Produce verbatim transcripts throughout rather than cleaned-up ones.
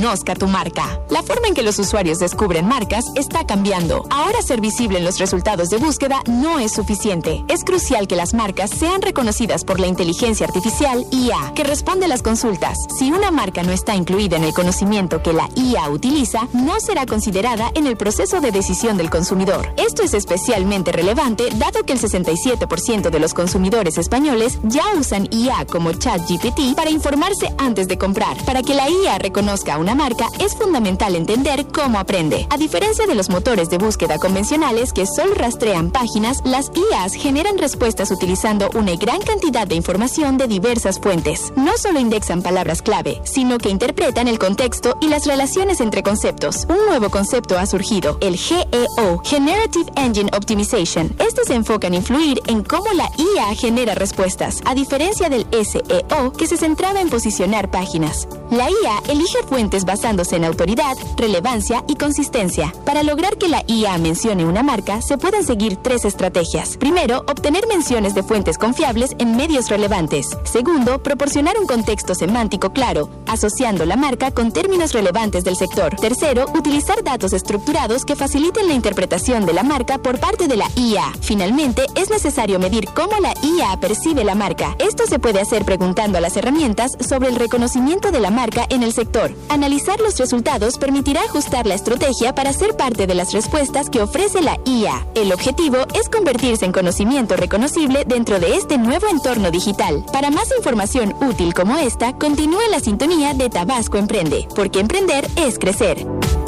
Conozca tu marca. La forma en que los usuarios descubren marcas está cambiando. Ahora ser visible en los resultados de búsqueda no es suficiente. Es crucial que las marcas sean reconocidas por la inteligencia artificial I A, que responde a las consultas. Si una marca no está incluida en el conocimiento que la I A utiliza, no será considerada en el proceso de decisión del consumidor. Esto es especialmente relevante dado que el sesenta y siete por ciento de los consumidores españoles ya usan I A como ChatGPT para informarse antes de comprar. Para que la I A reconozca una marca, es fundamental entender cómo aprende. A diferencia de los motores de búsqueda convencionales que solo rastrean páginas, las I As generan respuestas utilizando una gran cantidad de información de diversas fuentes. No solo indexan palabras clave, sino que interpretan el contexto y las relaciones entre conceptos. Un nuevo concepto ha surgido, el G E O, Generative Engine Optimization. Este se enfoca en influir en cómo la I A genera respuestas, a diferencia del S E O, que se centraba en posicionar páginas. La I A elige fuentes basándose en autoridad, relevancia y consistencia. Para lograr que la I A mencione una marca, se pueden seguir tres estrategias. Primero, obtener menciones de fuentes confiables en medios relevantes. Segundo, proporcionar un contexto semántico claro, asociando la marca con términos relevantes del sector. Tercero, utilizar datos estructurados que faciliten la interpretación de la marca por parte de la I A. Finalmente, es necesario medir cómo la I A percibe la marca. Esto se puede hacer preguntando a las herramientas sobre el reconocimiento de la marca en el sector. Analizar los resultados permitirá ajustar la estrategia para ser parte de las respuestas que ofrece la I A. El objetivo es convertirse en conocimiento reconocible dentro de este nuevo entorno digital. Para más información útil como esta, continúe la sintonía de Tabasco Emprende, porque emprender es crecer.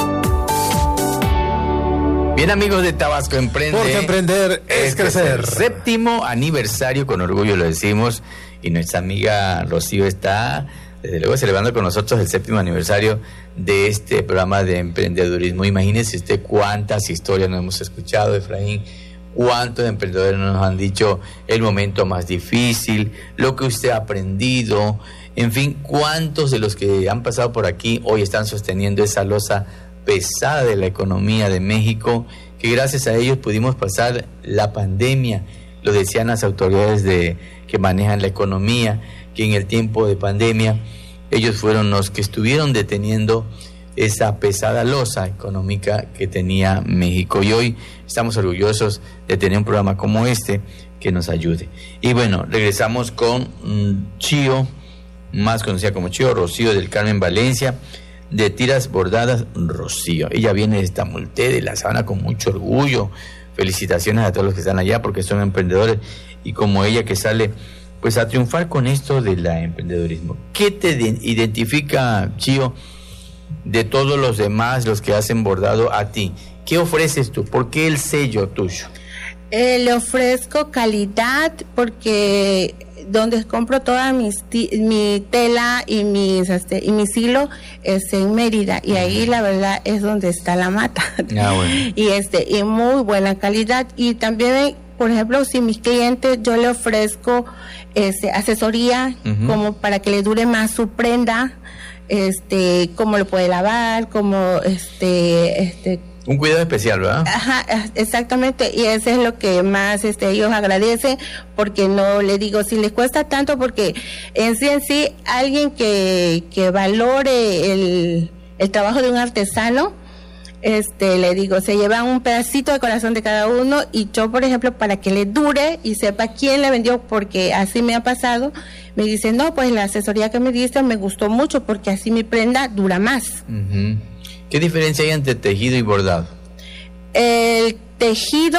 Bien, amigos de Tabasco Emprende, porque emprender es este crecer. Es el séptimo aniversario, con orgullo lo decimos, y nuestra amiga Rocío está, desde luego, celebrando con nosotros el séptimo aniversario de este programa de emprendedurismo. Imagínese usted cuántas historias nos hemos escuchado, Efraín, cuántos emprendedores nos han dicho el momento más difícil, lo que usted ha aprendido, en fin, cuántos de los que han pasado por aquí hoy están sosteniendo esa losa pesada de la economía de México, que gracias a ellos pudimos pasar la pandemia. Lo decían las autoridades de, que manejan la economía, que en el tiempo de pandemia ellos fueron los que estuvieron deteniendo esa pesada losa económica que tenía México. Y hoy estamos orgullosos de tener un programa como este que nos ayude. Y bueno, regresamos con um, Chío, más conocida como Chío, Rocío del Carmen Valencia, de Tiras Bordadas Rocío. Ella viene de Tamulté, de La Sabana, con mucho orgullo. Felicitaciones a todos los que están allá porque son emprendedores, y como ella que sale pues a triunfar con esto del emprendedurismo. ¿Qué te identifica, Chío, de todos los demás, los que hacen bordado, a ti? ¿Qué ofreces tú? ¿Por qué el sello tuyo? Eh, le ofrezco calidad porque donde compro toda mis ti, mi tela y mis este, y mis hilos es en Mérida, y ahí la verdad es donde está la mata. Ah, bueno. Y este y muy buena calidad. Y también, por ejemplo, si mis clientes, yo le ofrezco este, asesoría, uh-huh, como para que le dure más su prenda, este, cómo lo puede lavar, cómo este, este un cuidado especial, ¿verdad? Ajá, exactamente, y eso es lo que más este, ellos agradecen, porque no le digo, si les cuesta tanto, porque en sí en sí, alguien que, que valore el, el trabajo de un artesano, este, le digo, se llevan un pedacito de corazón de cada uno, y yo, por ejemplo, para que le dure y sepa quién le vendió, porque así me ha pasado, me dicen, no, pues la asesoría que me diste me gustó mucho, porque así mi prenda dura más. Uh-huh. ¿Qué diferencia hay entre tejido y bordado? El tejido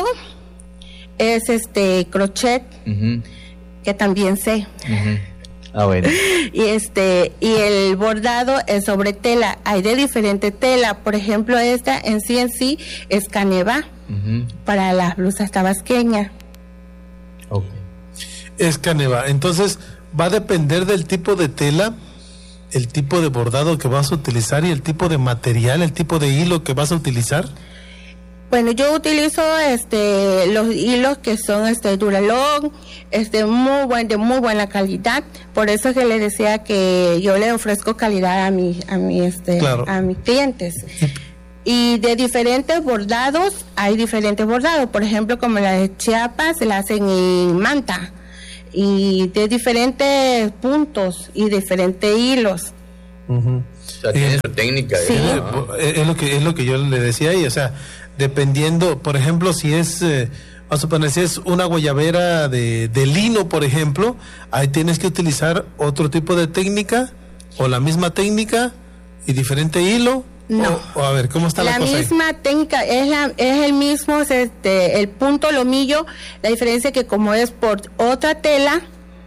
es este crochet, uh-huh, que también sé. Uh-huh. Ah, bueno. Y este y el bordado es sobre tela. Hay de diferente tela. Por ejemplo, esta en sí en sí es caneva, uh-huh, para las blusas tabasqueñas. Okay. Es caneva. Entonces, va a depender del tipo de tela, el tipo de bordado que vas a utilizar y el tipo de material, el tipo de hilo que vas a utilizar. Bueno, yo utilizo este los hilos que son este Duralon, este muy buen de muy buena calidad. Por eso es que le decía que yo le ofrezco calidad a mi a mi este claro. a mis clientes. Y de diferentes bordados, hay diferentes bordados. Por ejemplo, como la de Chiapas, se la hacen en manta, y de diferentes puntos y diferentes hilos. Uh-huh. O sea, tiene eh, su técnica. Sí. ¿eh? ¿No? Es, es, lo que, es lo que yo le decía ahí, o sea, dependiendo, por ejemplo, si es... Eh, vamos a suponer, si es una guayabera de, de lino, por ejemplo, ahí tienes que utilizar otro tipo de técnica o la misma técnica y diferente hilo. No. O, o a ver, ¿cómo está la, la cosa? La misma ahí? técnica, es, la, es el mismo, es este, el punto lomillo, la diferencia es que como es por otra tela,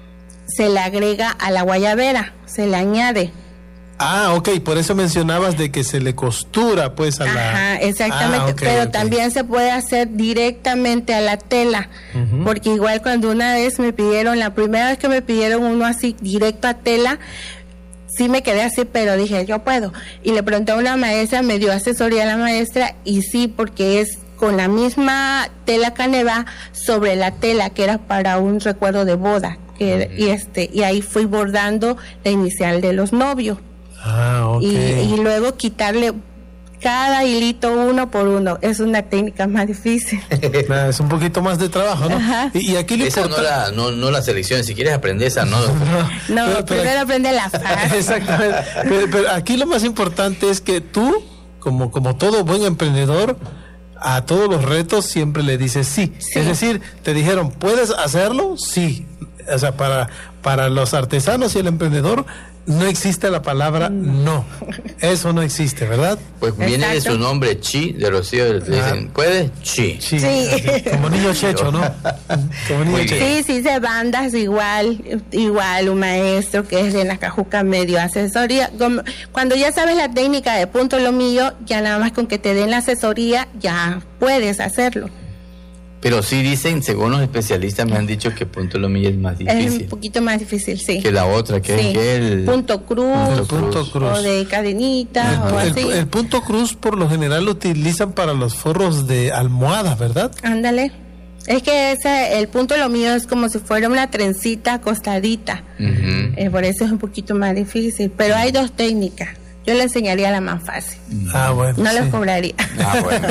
se le agrega a la guayabera, se le añade. Ah, ok, por eso mencionabas de que se le costura pues a la... Ajá, exactamente, ah, okay, pero okay. también se puede hacer directamente a la tela, uh-huh. porque igual cuando una vez me pidieron, la primera vez que me pidieron uno así directo a tela, sí me quedé así, pero dije, yo puedo. Y le pregunté a una maestra, me dio asesoría a la maestra, y sí, porque es con la misma tela Caneva sobre la tela que era para un recuerdo de boda, que, uh-huh. y este y ahí fui bordando la inicial de los novios. Ah, okay. y, y luego quitarle cada hilito uno por uno. Es una técnica más difícil. Es un poquito más de trabajo, ¿no? Ajá. Y, y aquí lo esa importa... no la, no, no la selección, si quieres aprender esa, no. No, no pero, primero pero... aprende la frase. Exactamente. Pero, pero aquí lo más importante es que tú, como, como todo buen emprendedor, a todos los retos siempre le dices sí. sí. Es decir, te dijeron, ¿puedes hacerlo? Sí. O sea, para, para los artesanos y el emprendedor no existe la palabra no. Eso no existe, ¿verdad? Pues viene Exacto. de su nombre, Chi, de Rocío. Le dicen, ¿puedes? Chi. Sí. sí. Como niño checho, ¿no? Como niño checho. Sí, sí, se bandas igual, igual un maestro que es de Nacajuca medio asesoría. Cuando ya sabes la técnica de punto lomillo, ya nada más con que te den la asesoría, ya puedes hacerlo. Pero sí dicen, según los especialistas me han dicho que punto lomillo es más difícil. Es un poquito más difícil, sí. Que la otra, que sí. es que el... Punto cruz, el punto cruz. O de cadenita, el, o el, así. El, el punto cruz por lo general lo utilizan para los forros de almohada, ¿verdad? Ándale. Es que ese, el punto lomillo es como si fuera una trencita acostadita. Uh-huh. Eh, por eso es un poquito más difícil. Pero hay dos técnicas. Yo le enseñaría la más fácil. Ah, bueno. No sí. les cobraría. Ah, bueno.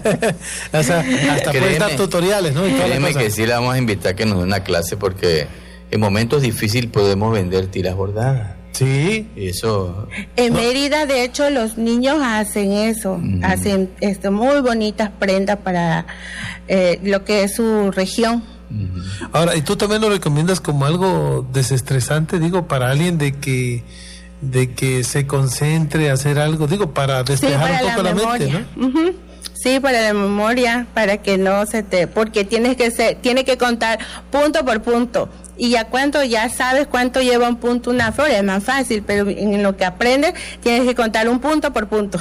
O sea, hasta puedes dar tutoriales, ¿no? Y créeme que sí la vamos a invitar a que nos dé una clase porque en momentos difíciles podemos vender tiras bordadas. Sí. Y eso... En Mérida, de hecho, los niños hacen eso. Mm. Hacen este, muy bonitas prendas para eh, lo que es su región. Ahora, ¿y tú también lo recomiendas como algo desestresante, digo, para alguien de que... de que se concentre a hacer algo, digo, para despejar sí, para un poco la, la mente, ¿no? Uh-huh. Sí, para la memoria, para que no se te, porque tienes que ser, tiene que contar punto por punto, y ya cuánto, ya sabes cuánto lleva un punto una flor, es más fácil, pero en lo que aprendes tienes que contar un punto por punto.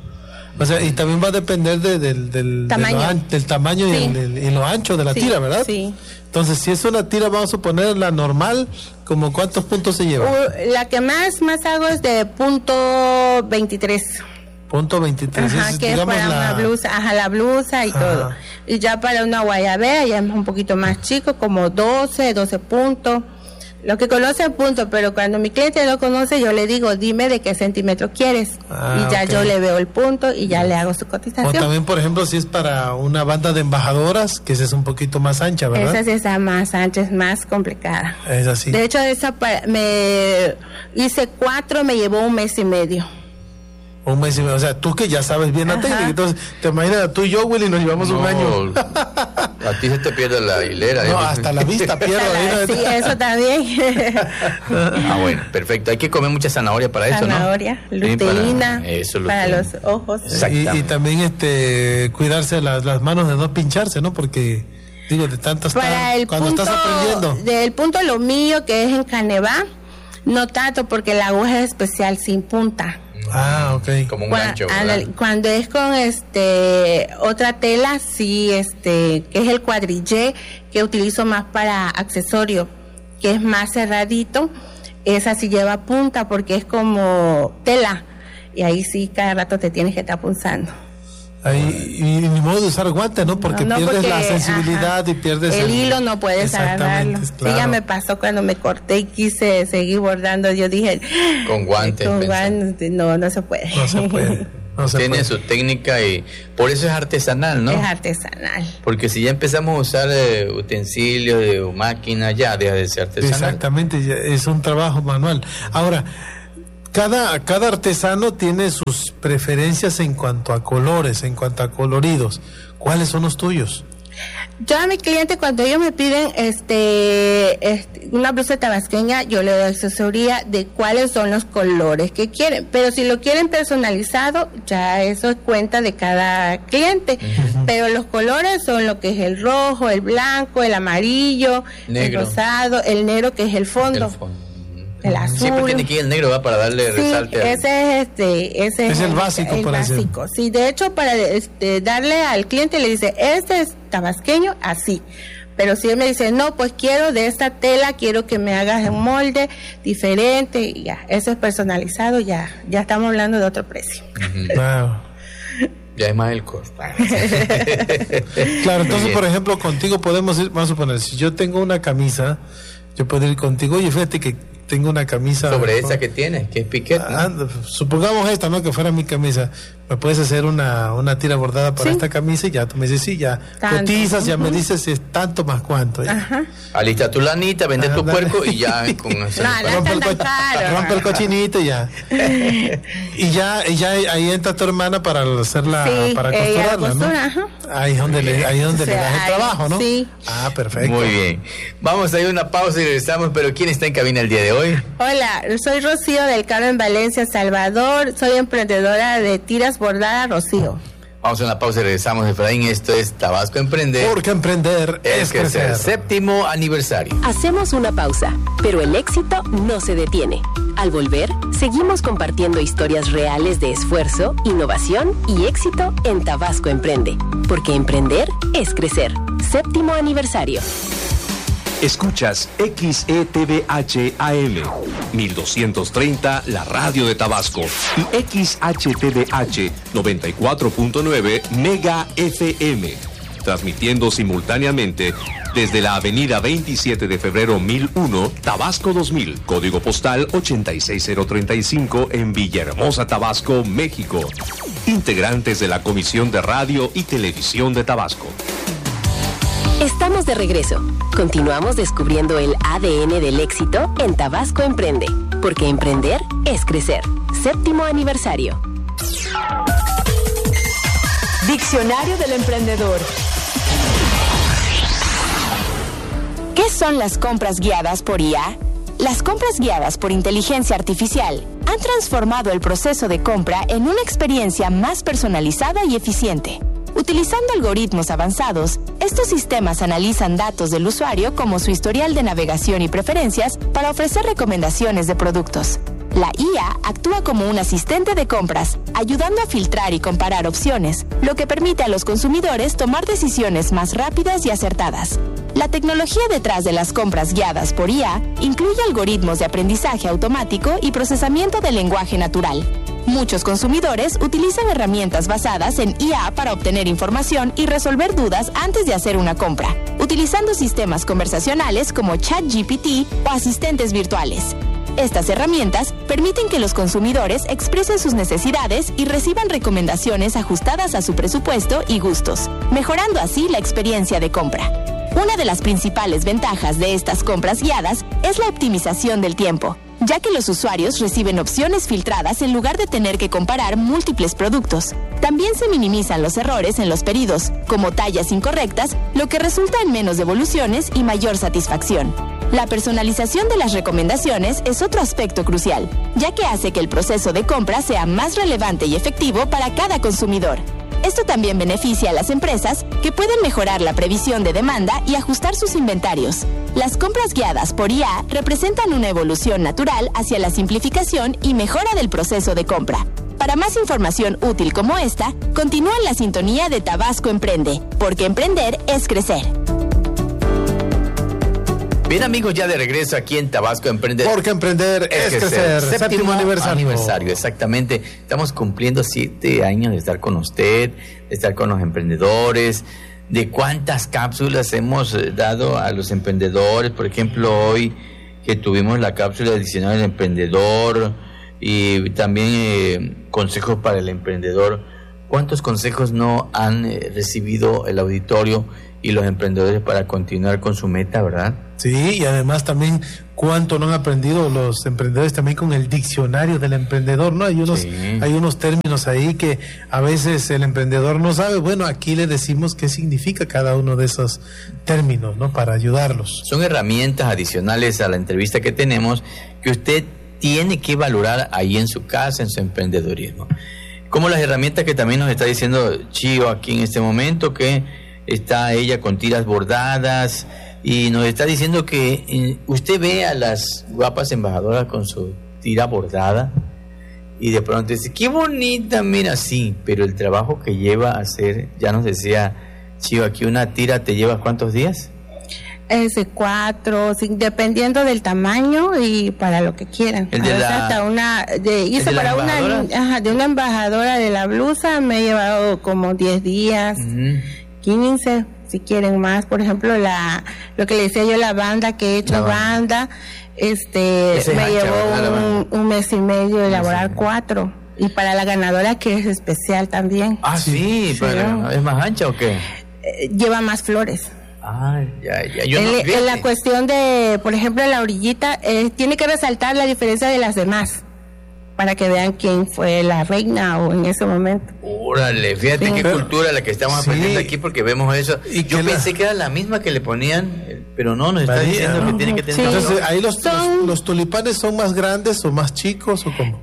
O sea, y también va a depender de, de, del, tamaño. De lo an, del tamaño sí. y, el, y lo ancho de la sí, tira, ¿verdad? Sí. Entonces, si es una tira, vamos a suponer la normal, ¿como cuántos puntos se lleva? Uh, la que más más hago es de punto veintitrés. Punto veintitrés. Ajá, es, que es para la... una blusa, ajá, la blusa y ajá. todo. Y ya para una guayabera ya es un poquito más chico, como doce, doce puntos. Lo que conoce punto, pero cuando mi cliente no conoce, yo le digo, dime de qué centímetro quieres. Ah, y ya okay. yo le veo el punto y ya le hago su cotización. O también, por ejemplo, si es para una banda de embajadoras, que esa es un poquito más ancha, ¿verdad? Esa sí es más ancha, es más complicada. Es así. De hecho, esa me hice cuatro, me llevó un mes y medio. Un mes y medio, o sea, tú que ya sabes bien la Ajá. técnica, entonces, te imaginas, tú y yo, Willy, nos llevamos no, un año. A ti se te pierde la hilera. No, hasta la vista pierdo. La, sí, eso también. Ah, bueno, perfecto. Hay que comer mucha zanahoria para eso, ¿no? Zanahoria, luteína, para, eso, para los ojos. Y, y también este cuidarse las, las manos de no pincharse, ¿no? Porque, digo, de tantas... Para el cuando punto, estás aprendiendo. Del punto lo mío, que es en Caneva, no tanto, porque la aguja es especial, sin punta. Ah, ok. Como un cuando, gancho, ¿verdad? Cuando es con este otra tela, sí, este, que es el cuadrillé, que utilizo más para accesorio, que es más cerradito, esa sí lleva punta porque es como tela, y ahí sí cada rato te tienes que estar punzando. Ahí, y ni modo de usar guantes, ¿no? Porque no, no, pierdes porque, la sensibilidad ajá, y pierdes el, el hilo, no puedes agarrarlo. Claro. Sí, ya me pasó cuando me corté y quise seguir bordando, yo dije... Con guantes. Con guantes, no, no se puede. No se puede. No se Tiene puede. su técnica y por eso es artesanal, ¿no? Es artesanal. Porque si ya empezamos a usar eh, utensilios de máquinas, ya deja de ser artesanal. Exactamente, es un trabajo manual. Ahora... Cada, cada artesano tiene sus preferencias en cuanto a colores, en cuanto a coloridos. ¿Cuáles son los tuyos? Yo a mi cliente, cuando ellos me piden este, este una blusa tabasqueña, yo le doy asesoría de cuáles son los colores que quieren. Pero si lo quieren personalizado, ya eso es cuenta de cada cliente. Uh-huh. Pero los colores son lo que es el rojo, el blanco, el amarillo, negro. El rosado, el negro, que es el fondo. El fondo. El azul. Siempre tiene que ir el negro, ¿va? Para darle sí, resalte. Al... Ese es este, ese es, es el básico, el para básico. hacer. Sí, de hecho, para este, darle al cliente le dice, este es tabasqueño, así. Pero si él me dice, no, pues quiero de esta tela, quiero que me hagas un molde diferente, y ya, eso es personalizado, ya, ya estamos hablando de otro precio. Uh-huh. Wow. Ya es más el costo. Claro, entonces, por ejemplo, contigo podemos ir, vamos a suponer, si yo tengo una camisa, yo puedo ir contigo, oye, fíjate que tengo una camisa... Sobre esa que tienes, que es piquete. Ah, supongamos esta, ¿no? Que fuera mi camisa. ¿Me puedes hacer una, una tira bordada para ¿sí? esta camisa? Y ya tú me dices, sí, ya tanto. Cotizas, uh-huh. ya me dices si es tanto más cuánto. Ajá. Alista tu lanita, vende ah, tu dale. puerco y ya con eso. No, no rompe, el co- rompe el cochinito y ya. y ya y ya ahí entra tu hermana para hacerla, sí, para costurarla, ¿no? Ajá. Ahí es donde le, ahí es donde o sea, le das el trabajo, ¿no? Sí. Ah, perfecto. Muy bien. Vamos a ir a una pausa y regresamos, pero ¿quién está en cabina el día de hoy? Hola, soy Rocío del Carmen Valencia, Salvador. Soy emprendedora de tiras bordadas, Rocío. Vamos a una pausa y regresamos, Efraín. Esto es Tabasco Emprende. Porque emprender es, es crecer. crecer. Séptimo aniversario. Hacemos una pausa, pero el éxito no se detiene. Al volver, seguimos compartiendo historias reales de esfuerzo, innovación y éxito en Tabasco Emprende. Porque emprender es crecer. Séptimo aniversario. Escuchas X E T V H A M mil doscientos treinta, la radio de Tabasco, y X H T V H noventa y cuatro punto nueve Mega F M, transmitiendo simultáneamente desde la avenida veintisiete de febrero mil uno, Tabasco dos mil, código postal ochenta y seis mil treinta y cinco en Villahermosa, Tabasco, México. Integrantes de la Comisión de Radio y Televisión de Tabasco. Estamos de regreso. Continuamos descubriendo el A D N del éxito en Tabasco Emprende, porque emprender es crecer. Séptimo aniversario. Diccionario del emprendedor. ¿Qué son las compras guiadas por I A? Las compras guiadas por inteligencia artificial han transformado el proceso de compra en una experiencia más personalizada y eficiente. Utilizando algoritmos avanzados, estos sistemas analizan datos del usuario como su historial de navegación y preferencias para ofrecer recomendaciones de productos. La I A actúa como un asistente de compras, ayudando a filtrar y comparar opciones, lo que permite a los consumidores tomar decisiones más rápidas y acertadas. La tecnología detrás de las compras guiadas por I A incluye algoritmos de aprendizaje automático y procesamiento del lenguaje natural. Muchos consumidores utilizan herramientas basadas en I A para obtener información y resolver dudas antes de hacer una compra, utilizando sistemas conversacionales como ChatGPT o asistentes virtuales. Estas herramientas permiten que los consumidores expresen sus necesidades y reciban recomendaciones ajustadas a su presupuesto y gustos, mejorando así la experiencia de compra. Una de las principales ventajas de estas compras guiadas es la optimización del tiempo, ya que los usuarios reciben opciones filtradas en lugar de tener que comparar múltiples productos. También se minimizan los errores en los pedidos, como tallas incorrectas, lo que resulta en menos devoluciones y mayor satisfacción. La personalización de las recomendaciones es otro aspecto crucial, ya que hace que el proceso de compra sea más relevante y efectivo para cada consumidor. Esto también beneficia a las empresas, que pueden mejorar la previsión de demanda y ajustar sus inventarios. Las compras guiadas por I A representan una evolución natural hacia la simplificación y mejora del proceso de compra. Para más información útil como esta, continúa en la sintonía de Tabasco Emprende, porque emprender es crecer. Bien, amigos, ya de regreso aquí en Tabasco Emprende. Porque emprender es, es crecer. Séptimo, Séptimo aniversario. aniversario. Exactamente. Estamos cumpliendo siete años de estar con usted, de estar con los emprendedores, de cuántas cápsulas hemos dado a los emprendedores. Por ejemplo, hoy que tuvimos la cápsula del diccionario del emprendedor y también eh, consejos para el emprendedor. ¿Cuántos consejos no han eh, recibido el auditorio y los emprendedores para continuar con su meta, verdad? Sí, y además también cuánto no han aprendido los emprendedores también con el diccionario del emprendedor, ¿no? Hay unos, sí. hay unos términos ahí que a veces el emprendedor no sabe. Bueno, aquí le decimos qué significa cada uno de esos términos, ¿no? Para ayudarlos. Son herramientas adicionales a la entrevista que tenemos que usted tiene que valorar ahí en su casa, en su emprendedurismo. Como las herramientas que también nos está diciendo Chío aquí en este momento, que está ella con tiras bordadas, y nos está diciendo que eh, usted ve a las guapas embajadoras con su tira bordada y de pronto dice, qué bonita, mira, sí, pero el trabajo que lleva a hacer, ya nos decía Chío, aquí una tira te lleva ¿cuántos días? Ese cuatro, sí, dependiendo del tamaño y para lo que quieran. El de a la, hasta una, de, hice de para una, ajá, de una embajadora de la blusa me he llevado como diez días, uh-huh. quince, si quieren más. Por ejemplo, la, lo que le decía yo, la banda que he hecho, banda, banda este, me hacha, llevó un, un mes y medio de elaborar cuatro. Y para la ganadora, que es especial también. Ah, sí, sí. Pero, ¿es más ancha o qué? Eh, lleva más flores. Ah, ya, ya. Yo en, no, en la cuestión de, por ejemplo, la orillita, eh, tiene que resaltar la diferencia de las demás, para que vean quién fue la reina o en ese momento. Órale, fíjate sí. qué pero, cultura la que estamos sí. aprendiendo aquí, porque vemos eso. Y yo pensé la... que era la misma que le ponían, pero no, nos está María, diciendo no, que tiene que tener... Sí. Entonces, ¿ahí los, son... los, los tulipanes son más grandes o más chicos o cómo?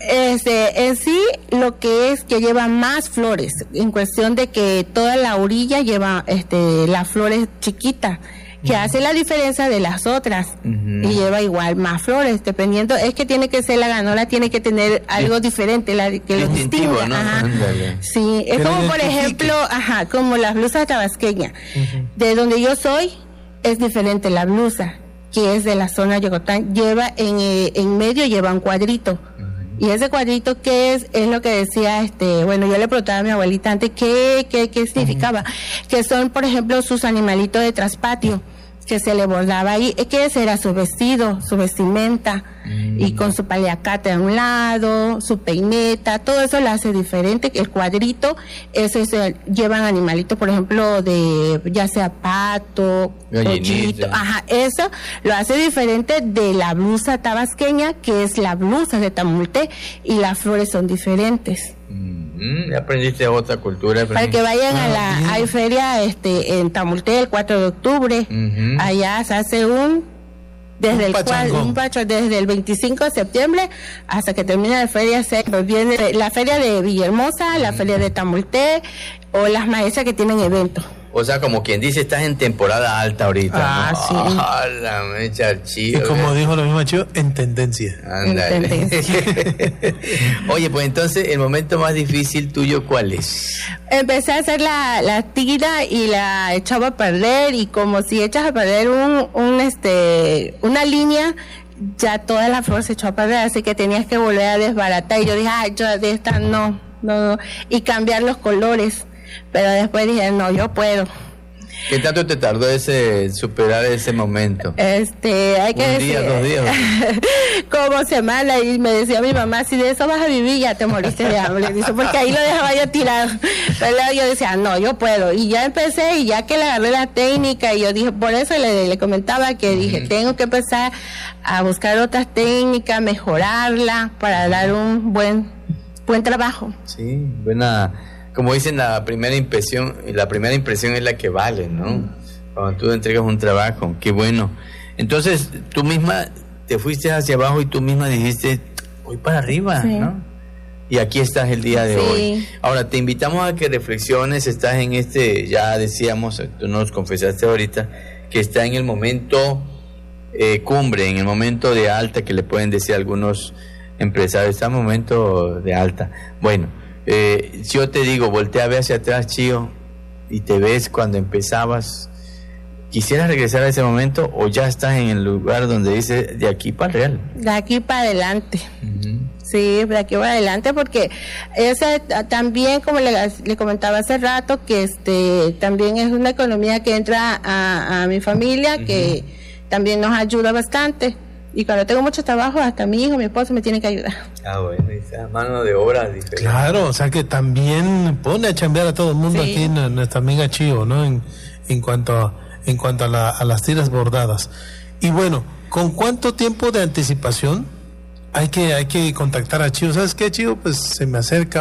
Este, en sí, lo que es que lleva más flores, en cuestión de que toda la orilla lleva este, las flores chiquitas, que uh-huh. hace la diferencia de las otras, uh-huh. y lleva igual más flores, dependiendo, es que tiene que ser la ganola, tiene que tener algo diferente, la, que lo distinga, ¿no? Ajá. Sí, es Pero como por ejemplo, ajá, como las blusas tabasqueñas, uh-huh. de donde yo soy, es diferente la blusa, que es de la zona de Yocotán, lleva en, eh, en medio lleva un cuadrito, y ese cuadrito, ¿qué es? Es lo que decía, este, bueno, yo le preguntaba a mi abuelita antes, ¿qué, qué, qué significaba? Uh-huh. Que son, por ejemplo, sus animalitos de traspatio, que se le bordaba ahí, que ese era su vestido, su vestimenta, mm. y con su paliacate a un lado, su peineta, todo eso lo hace diferente. El cuadrito, eso es, llevan animalitos, por ejemplo, de ya sea pato, pollito, ajá, eso lo hace diferente de la blusa tabasqueña, que es la blusa de Tamulté, y las flores son diferentes. Mm, aprendiste otra cultura. Aprendiste. Para que vayan ah, a la bien. Hay feria este en Tamulté el cuatro de octubre, uh-huh. allá se hace un desde un el cual, un pacho, desde el veinticinco de septiembre hasta que termina la feria. Se viene la feria de Villahermosa, uh-huh. la feria de Tamulté o las maestras que tienen eventos. O sea, como quien dice, estás en temporada alta ahorita. Ah, ¿no? sí. Ah, la mecha, Chío. Y como eh. dijo lo mismo Chío, en tendencia. Ándale. En tendencia. Oye, pues entonces, el momento más difícil tuyo, ¿cuál es? Empecé a hacer la, la tira y la echaba a perder, y como si echas a perder un, un este, una línea, ya toda la flor se echó a perder, así que tenías que volver a desbaratar. Y yo dije, ay, yo de esta no, no, no. Y cambiar los colores. Pero después dije, no, yo puedo. ¿Qué tanto te tardó ese superar ese momento? Este, hay que ¿Un decir, día, dos días? como semana, y me decía mi mamá, si de eso vas a vivir, ya te moriste de hambre. Dice, porque ahí lo dejaba yo tirado. Pero yo decía, no, yo puedo. Y ya empecé, y ya que le agarré la técnica, y yo dije, por eso le, le comentaba que uh-huh. dije, tengo que empezar a buscar otras técnicas, mejorarla, para dar un buen, buen trabajo. Sí, buena... Como dicen, la primera impresión, la primera impresión es la que vale, ¿no? Cuando tú entregas un trabajo, qué bueno. Entonces, tú misma te fuiste hacia abajo y tú misma dijiste, voy para arriba, sí. ¿no? Y aquí estás el día de sí. hoy. Ahora, te invitamos a que reflexiones, estás en este, ya decíamos, tú nos confesaste ahorita, que está en el momento eh, cumbre, en el momento de alta, que le pueden decir algunos empresarios, está en el momento de alta. Bueno, Eh, yo te digo, voltea a ver hacia atrás, Chío, y te ves cuando empezabas. ¿Quisieras regresar a ese momento o ya estás en el lugar donde dice de aquí para el real? De aquí para adelante. Uh-huh. Sí, de aquí para adelante, porque esa también, como le, le comentaba hace rato, que este también es una economía que entra a, a mi familia, uh-huh. que también nos ayuda bastante. Y cuando tengo mucho trabajo, hasta mi hijo, mi esposo me tiene que ayudar. Ah, bueno, esa mano de obra diferente. Claro, o sea que también pone a chambear a todo el mundo, sí. Aquí nuestra amiga Chío, ¿no? En, en cuanto, a, en cuanto a, la, a las tiras bordadas. Y bueno, ¿con cuánto tiempo de anticipación hay que hay que contactar a Chío? ¿Sabes qué, Chío? Pues se me acerca